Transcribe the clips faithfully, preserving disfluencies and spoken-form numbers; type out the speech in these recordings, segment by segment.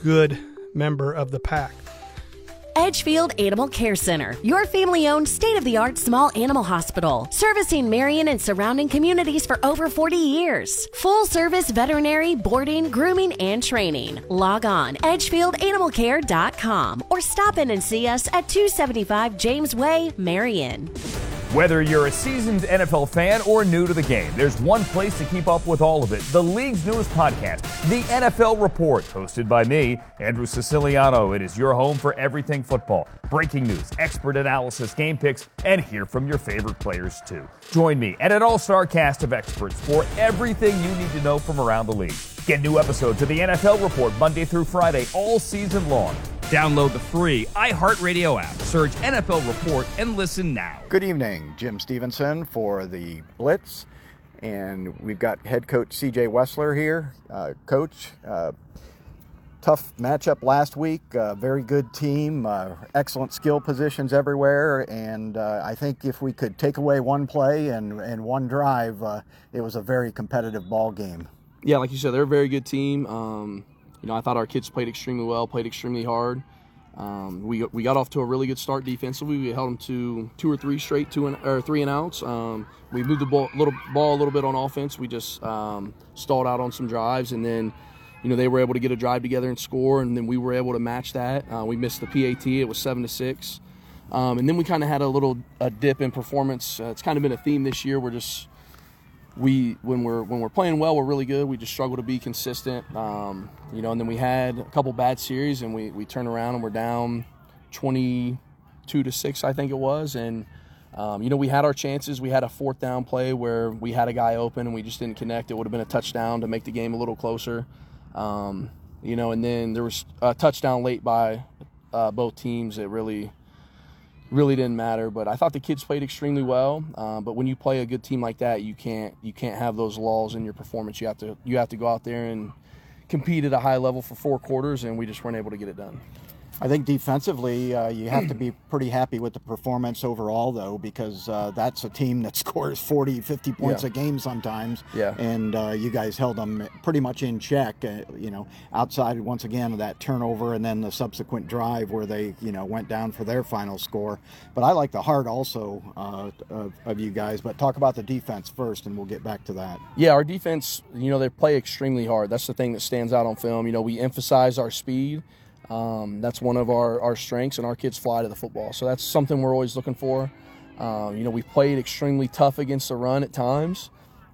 good member of the pack. Edgefield Animal Care Center, your family-owned, state-of-the-art small animal hospital, servicing Marion and surrounding communities for over forty years. Full-service veterinary, boarding, grooming, and training. Log on edgefield animal care dot com or stop in and see us at two seventy-five James Way, Marion. Whether you're a seasoned N F L fan or new to the game, there's one place to keep up with all of it. The league's newest podcast, the N F L Report, hosted by me, Andrew Siciliano. It is your home for everything football. Breaking news, expert analysis, game picks, and hear from your favorite players, too. Join me and an all-star cast of experts for everything you need to know from around the league. Get new episodes of the N F L Report Monday through Friday all season long. Download the free iHeartRadio app, search N F L Report, and listen now. Good evening, Jim Stevenson for the Blitz, and we've got head coach C J Wessler here. Uh, coach, uh, tough matchup last week, uh, very good team, uh, excellent skill positions everywhere, and uh, I think if we could take away one play and, and one drive, uh, it was a very competitive ball game. Yeah, like you said, they're a very good team. Um, You know, I thought our kids played extremely well, played extremely hard. Um, we we got off to a really good start defensively. We held them to two or three straight two and or three and outs. Um, we moved the ball, little ball a little bit on offense. We just um, stalled out on some drives, and then, you know, they were able to get a drive together and score, and then we were able to match that. Uh, we missed the P A T. It was seven to six, um, and then we kind of had a little a dip in performance. Uh, it's kind of been a theme this year. We're just We when we're when we're playing well, we're really good. We just struggle to be consistent, um, you know. And then we had a couple bad series, and we we turn around and we're down twenty-two to six, I think it was. And um, you know, we had our chances. We had a fourth down play where we had a guy open and we just didn't connect. It would have been a touchdown to make the game a little closer, um, you know. And then there was a touchdown late by uh, both teams. It really. really didn't matter, but I thought the kids played extremely well. Uh, but when you play a good team like that, you can't you can't have those lulls in your performance. You have to you have to go out there and compete at a high level for four quarters, and we just weren't able to get it done. I think defensively, uh, you have to be pretty happy with the performance overall, though, because uh, that's a team that scores forty, fifty points yeah. a game sometimes. Yeah. And uh, you guys held them pretty much in check, uh, you know, outside, once again, of that turnover and then the subsequent drive where they, you know, went down for their final score. But I like the heart also uh, of, of you guys. But talk about the defense first, and we'll get back to that. Yeah, our defense, you know, they play extremely hard. That's the thing that stands out on film. You know, we emphasize our speed. Um, that's one of our, our strengths, and our kids fly to the football. So that's something we're always looking for. Um, you know, we played extremely tough against the run at times.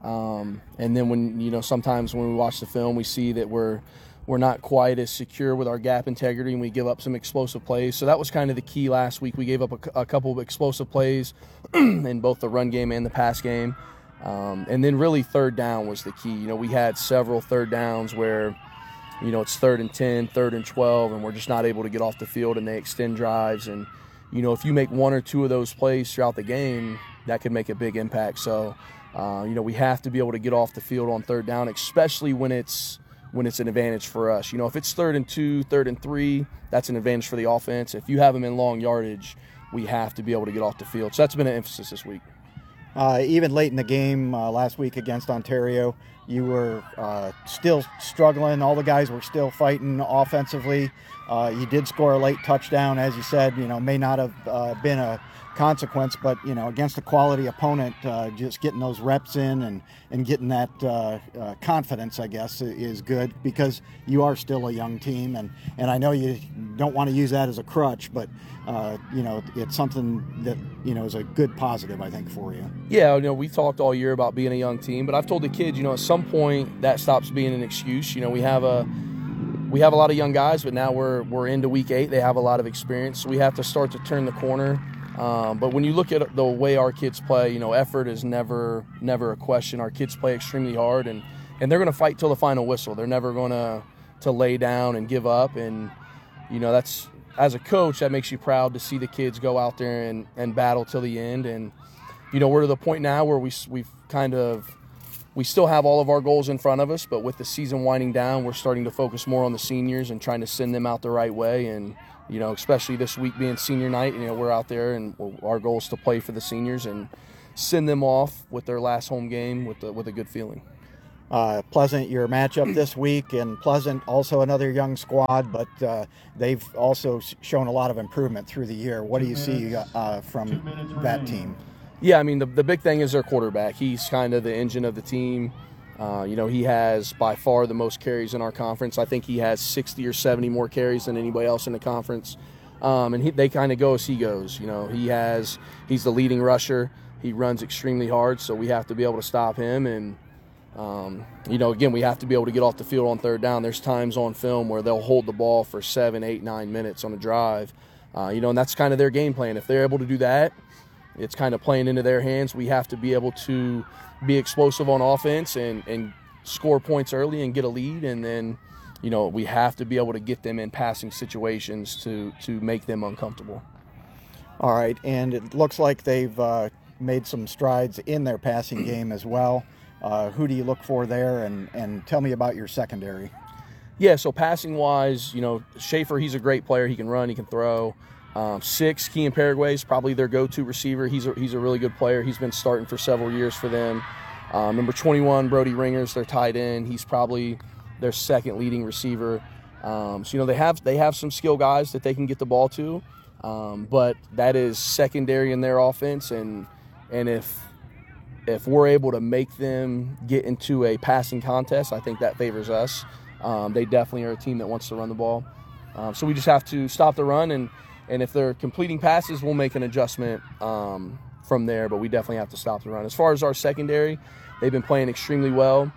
Um, and then when, you know, sometimes when we watch the film, we see that we're we're not quite as secure with our gap integrity, and we give up some explosive plays. So that was kind of the key last week. We gave up a, a couple of explosive plays in both the run game and the pass game. Um, and then really third down was the key. You know, we had several third downs where, you know, it's third and ten, third and twelve, and we're just not able to get off the field, and they extend drives. And, you know, if you make one or two of those plays throughout the game, that could make a big impact. So, uh, you know, we have to be able to get off the field on third down, especially when it's when it's an advantage for us. You know, if it's third and two, third and three, that's an advantage for the offense. If you have them in long yardage, we have to be able to get off the field. So that's been an emphasis this week. Uh, even late in the game uh, last week against Ontario, you were uh, still struggling. All the guys were still fighting offensively. Uh, you did score a late touchdown, as you said. You know, may not have uh, been a consequence, but, you know, against a quality opponent, uh, just getting those reps in and, and getting that uh, uh, confidence, I guess, is good, because you are still a young team. And, and I know you don't want to use that as a crutch, but, uh, you know, it's something that, you know, is a good positive, I think, for you. Yeah, you know, we talked all year about being a young team, but I've told the kids, you know, at some point that stops being an excuse. You know, we have a we have a lot of young guys, but now we're we're into week eight. They have a lot of experience, so we have to start to turn the corner. Um, but when you look at the way our kids play, you know, effort is never never a question. Our kids play extremely hard, and, and they're going to fight till the final whistle. They're never going to to lay down and give up. And, you know, that's, as a coach, that makes you proud to see the kids go out there and, and battle till the end. And, you know, we're to the point now where we, we've kind of – we still have all of our goals in front of us, but with the season winding down, we're starting to focus more on the seniors and trying to send them out the right way. And, you know, especially this week being senior night, you know, we're out there and our goal is to play for the seniors and send them off with their last home game with a, with a good feeling. Uh, Pleasant, your matchup this week, and Pleasant also another young squad, but uh, they've also shown a lot of improvement through the year. What do you see uh, from that team? Yeah, I mean, the, the big thing is their quarterback. He's kind of the engine of the team. Uh, you know, he has by far the most carries in our conference. I think he has sixty or seventy more carries than anybody else in the conference. Um, and he, they kind of go as he goes. You know, he has he's the leading rusher. He runs extremely hard, so we have to be able to stop him. And Um, you know, again, we have to be able to get off the field on third down. There's times on film where they'll hold the ball for seven, eight, nine minutes on a drive. Uh, you know, and that's kind of their game plan. If they're able to do that, it's kind of playing into their hands. We have to be able to be explosive on offense and, and score points early and get a lead. And then, you know, we have to be able to get them in passing situations to, to make them uncomfortable. All right, and it looks like they've uh, made some strides in their passing game as well. Uh, who do you look for there, and, and tell me about your secondary? Yeah, so passing-wise, you know, Schaefer, he's a great player. He can run, he can throw. Um, six, Kean Paraguay is probably their go-to receiver. He's a, he's a really good player. He's been starting for several years for them. Um, number twenty-one, Brody Ringers, their tight end. He's probably their second leading receiver. Um, so, you know, they have they have some skill guys that they can get the ball to, um, but that is secondary in their offense, and and if if we're able to make them get into a passing contest, I think that favors us. Um, they definitely are a team that wants to run the ball. Um, so we just have to stop the run, and, and if they're completing passes, we'll make an adjustment um, from there, but we definitely have to stop the run. As far as our secondary, they've been playing extremely well.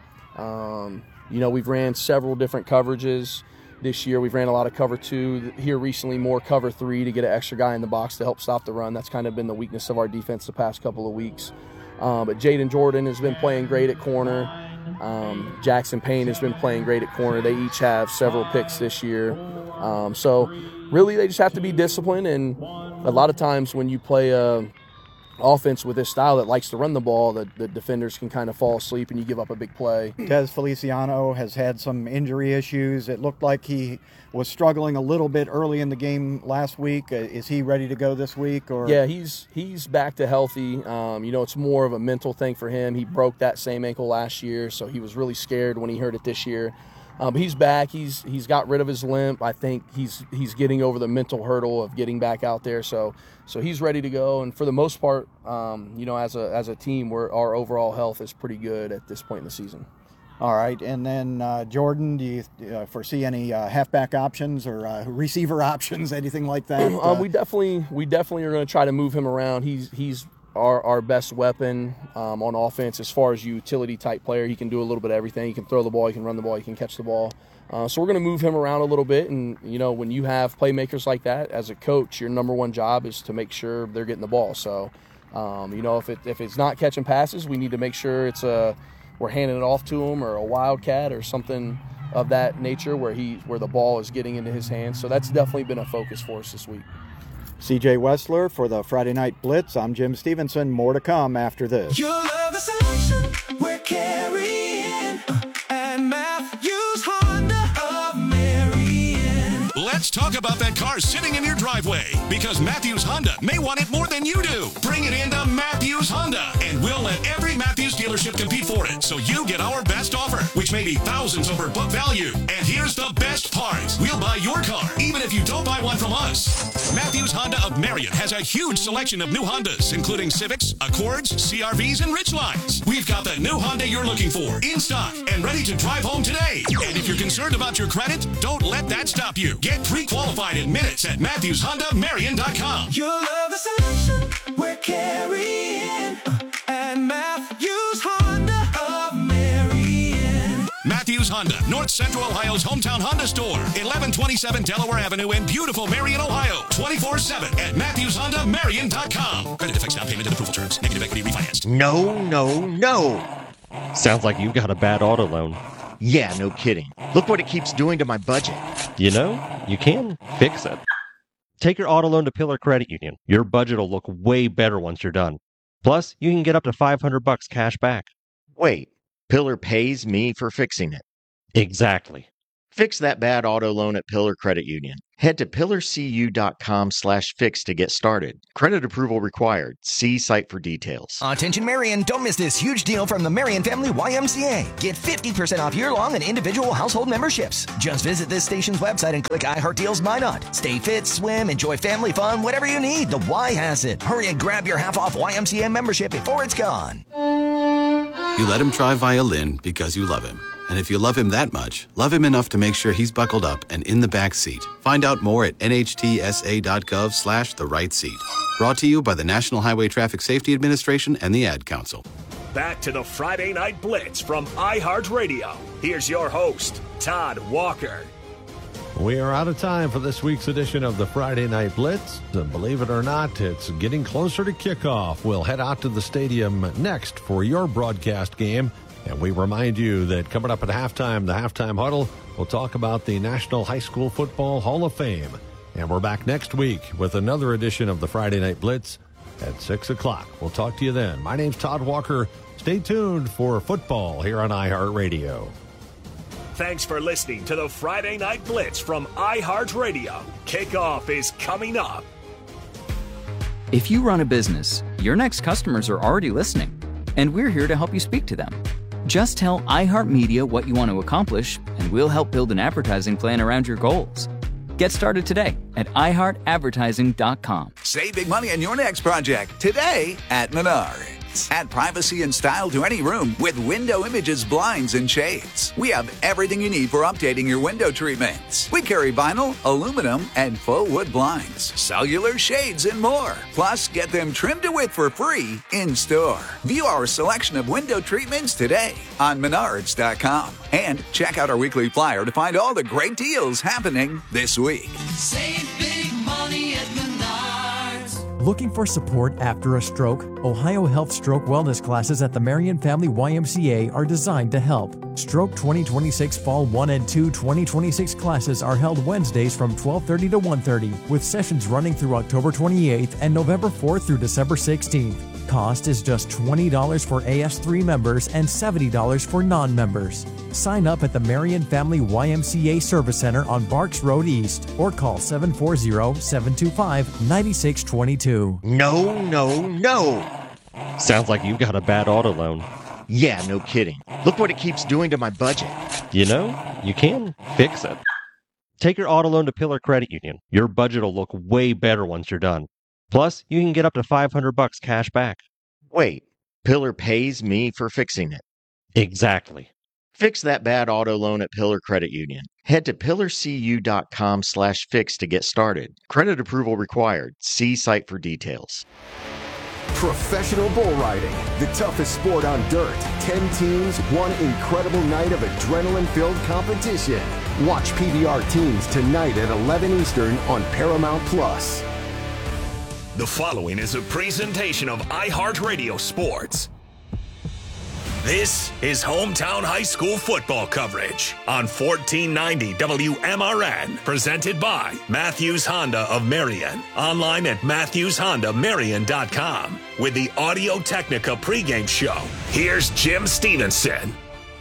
Um, you know, we've ran several different coverages this year. We've ran a lot of cover two. Here recently, more cover three to get an extra guy in the box to help stop the run. That's kind of been the weakness of our defense the past couple of weeks. Um, but Jaden Jordan has been playing great at corner. Um, Jackson Payne has been playing great at corner. They each have several picks this year. Um, so really they just have to be disciplined. And a lot of times when you play a offense with this style that likes to run the ball, the, the defenders can kind of fall asleep and you give up a big play. Tez Feliciano has had some injury issues. It looked like he was struggling a little bit early in the game last week. Uh, is he ready to go this week? Or Yeah, he's he's back to healthy. Um, you know, it's more of a mental thing for him. He broke that same ankle last year, so he was really scared when he heard it this year. Um, but he's back. He's he's got rid of his limp. I think he's he's getting over the mental hurdle of getting back out there. So so he's ready to go. And for the most part, um, you know, as a as a team, we're, our overall health is pretty good at this point in the season. All right, and then uh, Jordan, do you uh, foresee any uh, halfback options or uh, receiver options, anything like that? Um, we definitely we definitely are going to try to move him around. He's he's our our best weapon um, on offense as far as utility type player. He can do a little bit of everything. He can throw the ball, he can run the ball, he can catch the ball. Uh, so we're going to move him around a little bit. And you know, when you have playmakers like that, as a coach, your number one job is to make sure they're getting the ball. So um, you know, if it if it's not catching passes, we need to make sure it's a we're handing it off to him, or a wildcat or something of that nature where he where the ball is getting into his hands. So that's definitely been a focus for us this week. C J Wessler for the Friday Night Blitz. I'm Jim Stevenson. More to come after this. You'll love the selection we're carrying, and Matthews Honda of Marion. Let's talk about that car sitting in your driveway, because Matthews Honda may want it more than you do. Bring it into Matthews Honda, and we'll let every Matthews dealership compete for it, so you get our best offer, which may be thousands over book value. And here's the best part. We'll buy your car, even if you don't buy one from us. Matthews Honda of Marion has a huge selection of new Hondas, including Civics, Accords, C R Vs, and Ridgelines. We've got the new Honda you're looking for in stock and ready to drive home today. And if you're concerned about your credit, don't let that stop you. Get pre-qualified in minutes at Matthews Honda Marion dot com. You'll love the selection we're carrying, and Matthews Honda of Marion. Matthews Honda, North Central Ohio's hometown Honda store. eleven twenty-seven Delaware Avenue in beautiful Marion, Ohio. twenty-four seven at Matthews Honda Marion dot com. Credit affects down payment and approval terms. Negative equity refinanced. No, no, no. Sounds like you've got a bad auto loan. Yeah, no kidding. Look what it keeps doing to my budget. You know, you can fix it. Take your auto loan to Pillar Credit Union. Your budget will look way better once you're done. Plus, you can get up to five hundred bucks cash back. Wait, Pillar pays me for fixing it? Exactly. Fix that bad auto loan at Pillar Credit Union. Head to pillarcu.com slash fix to get started. Credit approval required. See site for details. Attention Marion, don't miss this huge deal from the Marion Family Y M C A. Get fifty percent off year-long and individual household memberships. Just visit this station's website and click iHeart Deals My Not. Stay fit, swim, enjoy family fun, whatever you need, the Y has it. Hurry and grab your half-off Y M C A membership before it's gone. You let him try violin because you love him. And if you love him that much, love him enough to make sure he's buckled up and in the back seat. Find out more at nhtsa.gov slash the right seat. Brought to you by the National Highway Traffic Safety Administration and the Ad Council. Back to the Friday Night Blitz from iHeartRadio. Here's your host, Todd Walker. We are out of time for this week's edition of the Friday Night Blitz. And believe it or not, it's getting closer to kickoff. We'll head out to the stadium next for your broadcast game. And we remind you that coming up at halftime, the Halftime Huddle, we'll talk about the National High School Football Hall of Fame. And we're back next week with another edition of the Friday Night Blitz at six o'clock. We'll talk to you then. My name's Todd Walker. Stay tuned for football here on iHeartRadio. Thanks for listening to the Friday Night Blitz from iHeartRadio. Kickoff is coming up. If you run a business, your next customers are already listening, and we're here to help you speak to them. Just tell iHeartMedia what you want to accomplish, and we'll help build an advertising plan around your goals. Get started today at i heart advertising dot com. Save big money on your next project today at Menards. Add privacy and style to any room with Window Images blinds and shades. We have everything you need for updating your window treatments. We carry vinyl, aluminum, and faux wood blinds, cellular shades, and more. Plus, get them trimmed to width for free in store. View our selection of window treatments today on menards dot com. And check out our weekly flyer to find all the great deals happening this week. Save big money at Menards. Looking for support after a stroke? Ohio Health Stroke Wellness classes at the Marion Family Y M C A are designed to help. Stroke twenty twenty-six Fall one and two twenty twenty-six classes are held Wednesdays from twelve thirty to one thirty, with sessions running through October twenty-eighth and November fourth through December sixteenth. Cost is just twenty dollars for A S three members and seventy dollars for non-members. Sign up at the Marion Family Y M C A Service Center on Barks Road East or call seven four zero, seven two five, nine six two two. No, no, no. Sounds like you've got a bad auto loan. Yeah, no kidding. Look what it keeps doing to my budget. You know, you can fix it. Take your auto loan to Pillar Credit Union. Your budget will look way better once you're done. Plus, you can get up to five hundred bucks cash back. Wait, Pillar pays me for fixing it? Exactly. Fix that bad auto loan at Pillar Credit Union. Head to pillarcu.com slash fix to get started. Credit approval required. See site for details. Professional bull riding, the toughest sport on dirt. Ten teams, one incredible night of adrenaline-filled competition. Watch P B R Teams tonight at eleven Eastern on Paramount Plus. The following is a presentation of iHeartRadio Sports. This is hometown high school football coverage on fourteen ninety W M R N, presented by Matthews Honda of Marion. Online at matthews honda marion dot com. With the Audio Technica pregame show, here's Jim Stevenson.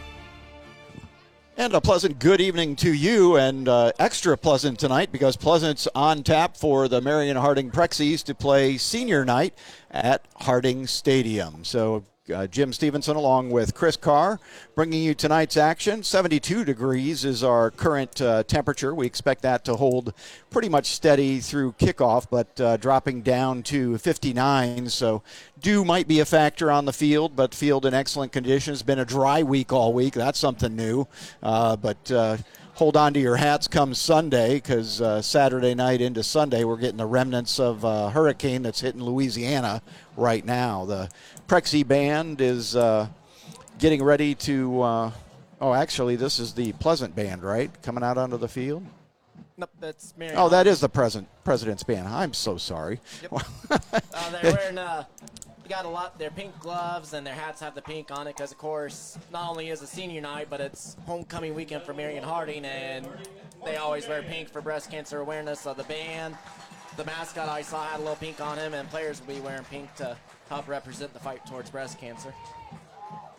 And a pleasant good evening to you, and uh, extra pleasant tonight because Pleasant's on tap for the Marion Harding Prexies to play senior night at Harding Stadium. So uh, Jim Stevenson along with Chris Carr bringing you tonight's action. seventy-two degrees is our current uh, temperature. We expect that to hold pretty much steady through kickoff, but uh, dropping down to fifty-nine. So dew might be a factor on the field, but field in excellent condition. It's been a dry week all week. That's something new. Uh, but uh, hold on to your hats come Sunday, because uh, Saturday night into Sunday, we're getting the remnants of a hurricane that's hitting Louisiana right now. The Prexy Band is uh, getting ready to, uh, oh, actually, this is the Pleasant Band, right, coming out onto the field? Nope, that's Marion. Oh, that is the present President's Band. I'm so sorry. Yep. uh, they're wearing, uh, you got a lot, their pink gloves and their hats have the pink on it because, of course, not only is it senior night, but it's homecoming weekend for Marion Harding, and they always wear pink for breast cancer awareness. So the band, the mascot I saw had a little pink on him, and players will be wearing pink to help represent the fight towards breast cancer.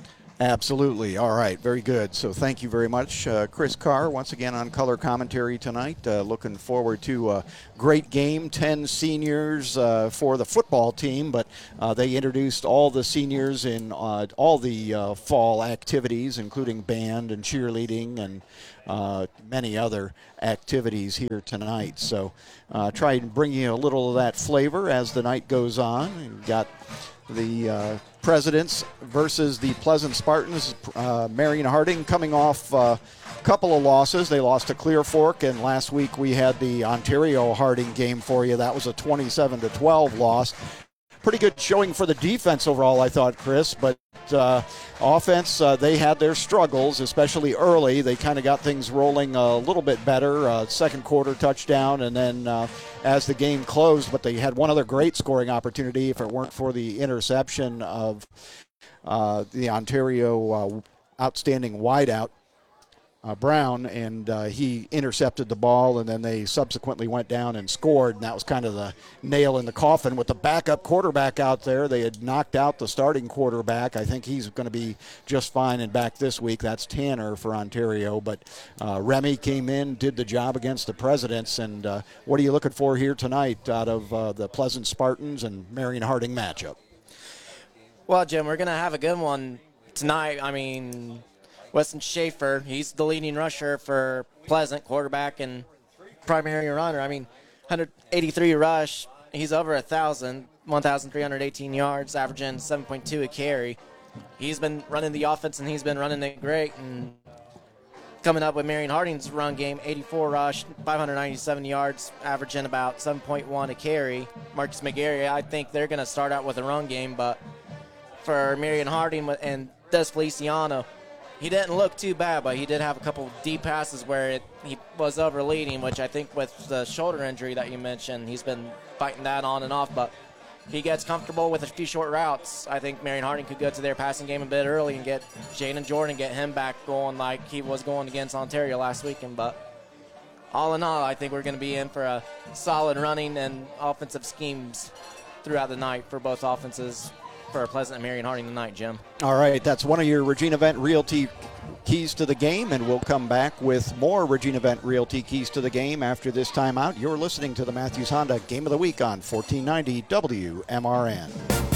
Absolutely. All right. Very good. So thank you very much, uh, Chris Carr, once again on color commentary tonight. Uh, looking forward to a great game. Ten seniors uh, for the football team, but uh, they introduced all the seniors in uh, all the uh, fall activities, including band and cheerleading and uh, many other activities here tonight. So uh, try and bring you a little of that flavor as the night goes on. You've got the uh, Presidents versus the Pleasant Spartans. Uh, Marion Harding coming off a uh, couple of losses. They lost to Clear Fork, and last week we had the Ontario Harding game for you. That was a twenty-seven to twelve loss. Pretty good showing for the defense overall, I thought, Chris, but uh, offense, uh, they had their struggles, especially early. They kind of got things rolling a little bit better. Uh, second quarter touchdown, and then uh, as the game closed, but they had one other great scoring opportunity if it weren't for the interception of uh, the Ontario uh, outstanding wideout, Uh, Brown, and uh, he intercepted the ball, and then they subsequently went down and scored, and that was kind of the nail in the coffin with the backup quarterback out there. They had knocked out the starting quarterback. I think he's going to be just fine and back this week. That's Tanner for Ontario, but uh, Remy came in, did the job against the Presidents, and uh, what are you looking for here tonight out of uh, the Pleasant Spartans and Marion Harding matchup? Well, Jim, we're going to have a good one tonight. I mean, Weston Schaefer, he's the leading rusher for Pleasant, quarterback and primary runner. I mean, one hundred eighty-three rush. He's over one thousand, one thousand three hundred eighteen yards, averaging seven point two a carry. He's been running the offense, and he's been running it great. And coming up with Marion Harding's run game, eighty-four rush, five hundred ninety-seven yards, averaging about seven point one a carry. Marcus McGarry, I think they're going to start out with a run game, but for Marion Harding and Des Feliciano, he didn't look too bad, but he did have a couple deep passes where it, he was overleading, which I think with the shoulder injury that you mentioned, he's been fighting that on and off. But if he gets comfortable with a few short routes, I think Marion Harding could go to their passing game a bit early and get Jaden Jordan, get him back going like he was going against Ontario last weekend. But all in all, I think we're going to be in for a solid running and offensive schemes throughout the night for both offenses for Pleasant and Marion Harding tonight, Jim. All right, that's one of your Regina Vent Realty keys to the game, and we'll come back with more Regina Vent Realty keys to the game after this timeout. You're listening to the Matthews Honda Game of the Week on fourteen ninety W M R N.